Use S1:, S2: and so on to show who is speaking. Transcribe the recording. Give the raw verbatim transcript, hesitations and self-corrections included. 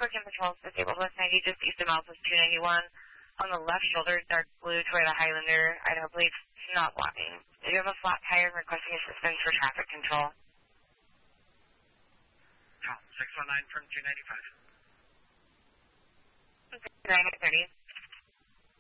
S1: Kim Patrol, disabled West ninety, just east of Miles two ninety-one. On the left shoulder, dark blue Toyota Highlander, Idaho plates, not blocking. Do you have a flat tire requesting assistance for traffic control?
S2: Call six one nine from two ninety-five.
S1: nine thirty.